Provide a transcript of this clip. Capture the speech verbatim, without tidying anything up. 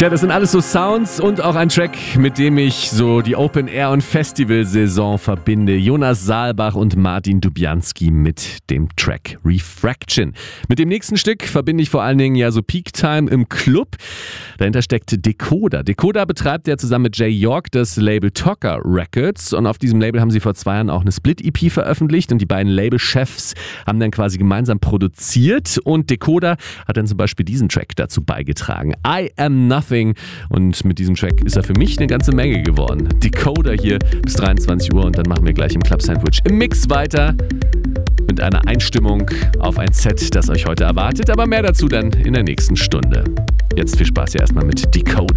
Ja, das sind alles so Sounds und auch ein Track, mit dem ich so die Open-Air- und Festivalsaison verbinde. Jonas Saalbach und Martin Dubianski mit dem Track Refraction. Mit dem nächsten Stück verbinde ich vor allen Dingen ja so Peak-Time im Club. Dahinter steckt Decoder. Decoder betreibt ja zusammen mit Jay York das Label Tocker Records und auf diesem Label haben sie vor zwei Jahren auch eine Split-E P veröffentlicht und die beiden Labelchefs haben dann quasi gemeinsam produziert und Decoder hat dann zum Beispiel diesen Track dazu beigetragen. I Am Nothing. Und mit diesem Track ist er für mich eine ganze Menge geworden. Decoder hier bis dreiundzwanzig Uhr und dann machen wir gleich im Club Sandwich im Mix weiter mit einer Einstimmung auf ein Set, das euch heute erwartet. Aber mehr dazu dann in der nächsten Stunde. Jetzt viel Spaß hier erstmal mit Decoder.